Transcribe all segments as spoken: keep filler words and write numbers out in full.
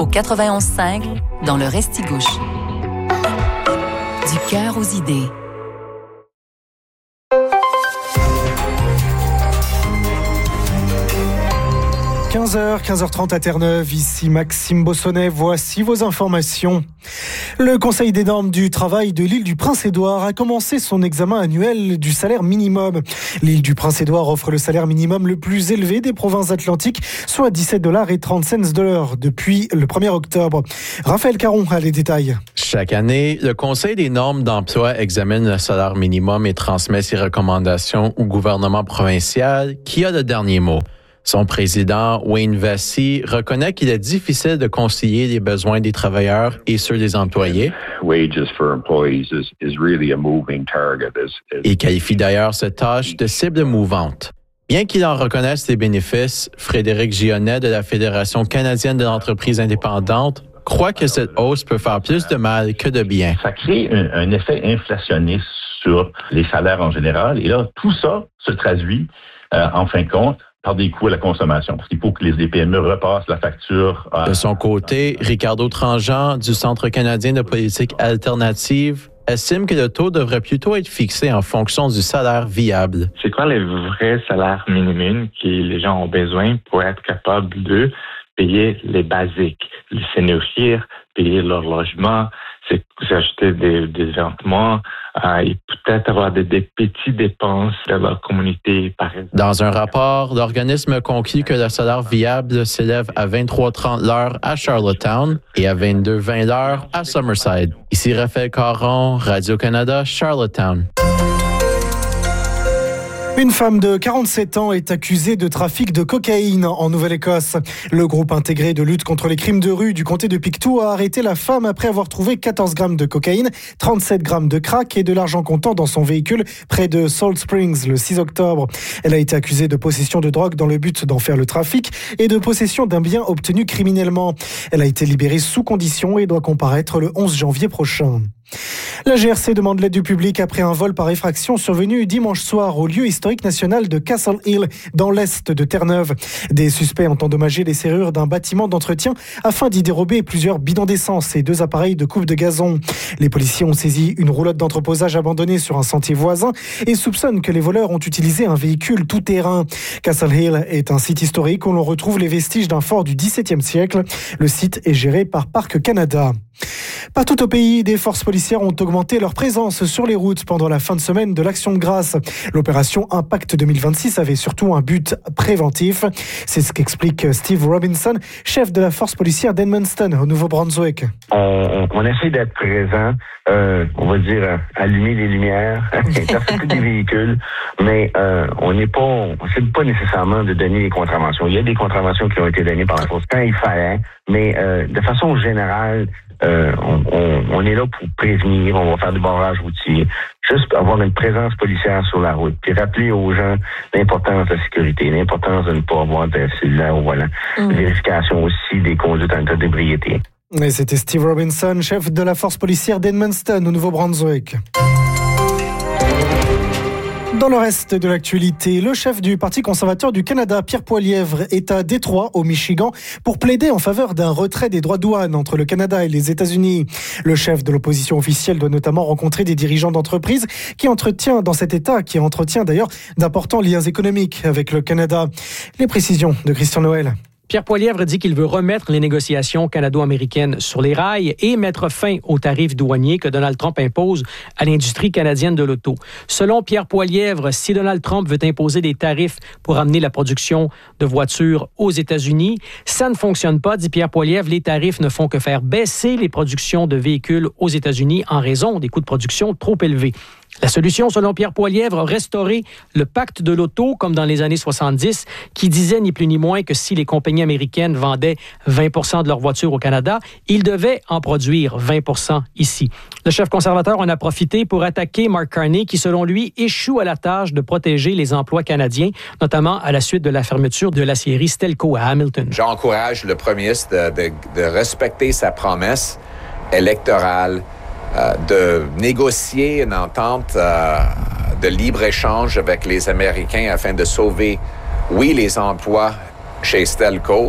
au quatre-vingt-onze cinq dans le Restigouche. Du cœur aux idées. quinze heures, quinze heures trente à Terre-Neuve, ici Maxime Bossonnet, voici vos informations. Le Conseil des normes du travail de l'île du Prince-Édouard a commencé son examen annuel du salaire minimum. L'île du Prince-Édouard offre le salaire minimum le plus élevé des provinces atlantiques, soit dix-sept dollars et trente cents de l'heure depuis le premier octobre. Raphaël Caron a les détails. Chaque année, le Conseil des normes d'emploi examine le salaire minimum et transmet ses recommandations au gouvernement provincial qui a le dernier mot. Son président, Wayne Vesey, reconnaît qu'il est difficile de concilier les besoins des travailleurs et ceux des employés. Il qualifie d'ailleurs cette tâche de cible mouvante. Bien qu'il en reconnaisse les bénéfices, Frédéric Gionnet de la Fédération canadienne de l'entreprise indépendante croit que cette hausse peut faire plus de mal que de bien. Ça crée un, un effet inflationniste sur les salaires en général. Et là, tout ça se traduit, euh, en fin de compte, par des coûts à la consommation, parce qu'il faut que les P M E repassent la facture. À... De son côté, Ricardo Tranjean, du Centre canadien de politique alternative, estime que le taux devrait plutôt être fixé en fonction du salaire viable. C'est quoi le vrai salaire minimum que les gens ont besoin pour être capables de payer les basiques, se nourrir, payer leur logement, s'acheter des, des vêtements euh, et peut-être avoir des, des petites dépenses de leur communauté, par exemple. Dans un rapport, l'organisme conclut que le salaire viable s'élève à vingt-trois trente l'heure à Charlottetown et à vingt-deux vingt l'heure à Summerside. Ici Raphaël Caron, Radio-Canada, Charlottetown. Une femme de quarante-sept ans est accusée de trafic de cocaïne en Nouvelle-Écosse. Le groupe intégré de lutte contre les crimes de rue du comté de Pictou a arrêté la femme après avoir trouvé quatorze grammes de cocaïne, trente-sept grammes de crack et de l'argent comptant dans son véhicule près de Salt Springs le six octobre. Elle a été accusée de possession de drogue dans le but d'en faire le trafic et de possession d'un bien obtenu criminellement. Elle a été libérée sous condition et doit comparaître le onze janvier prochain. La G R C demande l'aide du public après un vol par effraction survenu dimanche soir au lieu historique national de Castle Hill, dans l'est de Terre-Neuve. Des suspects ont endommagé les serrures d'un bâtiment d'entretien afin d'y dérober plusieurs bidons d'essence et deux appareils de coupe de gazon. Les policiers ont saisi une roulotte d'entreposage abandonnée sur un sentier voisin et soupçonnent que les voleurs ont utilisé un véhicule tout-terrain. Castle Hill est un site historique où l'on retrouve les vestiges d'un fort du dix-septième siècle. Le site est géré par Parc Canada. Partout au pays, des forces policières ont augmenté leur présence sur les routes pendant la fin de semaine de l'Action de grâce. L'opération Impact deux mille vingt-six avait surtout un but préventif. C'est ce qu'explique Steve Robinson, chef de la force policière d'Edmundston, au Nouveau-Brunswick. On, on essaie d'être présent, euh, on va dire euh, allumer les lumières, intercepter des véhicules, mais euh, on n'est pas, on ne pas nécessairement de donner des contraventions. Il y a des contraventions qui ont été données par la force quand il fallait, mais euh, de façon générale, Euh, on, on, on est là pour prévenir, on va faire du barrage routier, juste avoir une présence policière sur la route, puis rappeler aux gens l'importance de la sécurité, l'importance de ne pas avoir de cellulaire au volant, mmh. Vérification aussi des conduites en état d'ébriété. Et c'était Steve Robinson, chef de la force policière d'Edmundston, au Nouveau-Brunswick. Dans le reste de l'actualité, le chef du Parti conservateur du Canada, Pierre Poilievre, est à Détroit, au Michigan, pour plaider en faveur d'un retrait des droits de douane entre le Canada et les États-Unis. Le chef de l'opposition officielle doit notamment rencontrer des dirigeants d'entreprises qui entretient dans cet État, qui entretient d'ailleurs d'importants liens économiques avec le Canada. Les précisions de Christian Noël. Pierre Poilievre dit qu'il veut remettre les négociations canado-américaines sur les rails et mettre fin aux tarifs douaniers que Donald Trump impose à l'industrie canadienne de l'auto. Selon Pierre Poilievre, si Donald Trump veut imposer des tarifs pour amener la production de voitures aux États-Unis, ça ne fonctionne pas, dit Pierre Poilievre. Les tarifs ne font que faire baisser les productions de véhicules aux États-Unis en raison des coûts de production trop élevés. La solution, selon Pierre Poilievre, restaurer le pacte de l'auto comme dans les années soixante-dix, qui disait ni plus ni moins que si les compagnies américaines vendaient vingt pour cent de leurs voitures au Canada, ils devaient en produire vingt pour cent ici. Le chef conservateur en a profité pour attaquer Mark Carney, qui, selon lui, échoue à la tâche de protéger les emplois canadiens, notamment à la suite de la fermeture de l'aciérie Stelco à Hamilton. J'encourage le premier ministre de, de, de respecter sa promesse électorale, Euh, de négocier une entente euh, de libre-échange avec les Américains afin de sauver, oui, les emplois chez Stelco,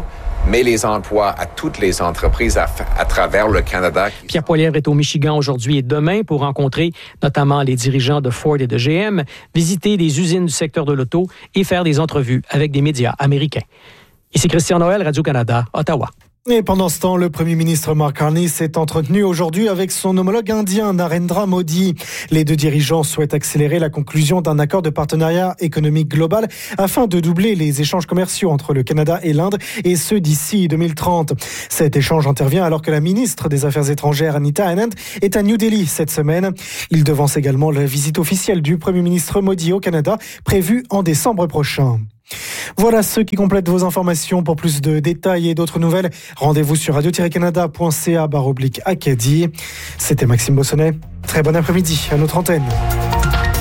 mais les emplois à toutes les entreprises à, à travers le Canada. Pierre Poilievre est au Michigan aujourd'hui et demain pour rencontrer notamment les dirigeants de Ford et de G M, visiter des usines du secteur de l'auto et faire des entrevues avec des médias américains. Ici Christian Noël, Radio-Canada, Ottawa. Et pendant ce temps, le Premier ministre Mark Carney s'est entretenu aujourd'hui avec son homologue indien Narendra Modi. Les deux dirigeants souhaitent accélérer la conclusion d'un accord de partenariat économique global afin de doubler les échanges commerciaux entre le Canada et l'Inde, et ce d'ici deux mille trente. Cet échange intervient alors que la ministre des Affaires étrangères Anita Anand est à New Delhi cette semaine. Il devance également la visite officielle du Premier ministre Modi au Canada, prévue en décembre prochain. Voilà ce qui complète vos informations. Pour plus de détails et d'autres nouvelles, rendez-vous sur radio tiret canada point c a barre oblique Acadie. C'était Maxime Bossonnet. Très bon après-midi à notre antenne.